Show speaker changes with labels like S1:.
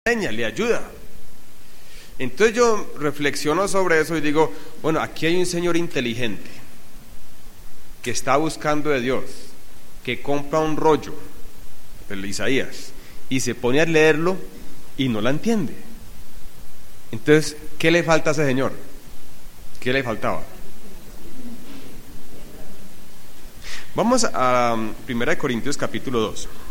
S1: enseña, le ayuda. Entonces yo reflexiono sobre eso y digo, bueno, aquí hay un señor inteligente que está buscando de Dios, que compra un rollo, el Isaías, y se pone a leerlo y no la entiende. Entonces, ¿qué le falta a ese señor? ¿Qué le faltaba? Vamos a 1 Corintios capítulo 2.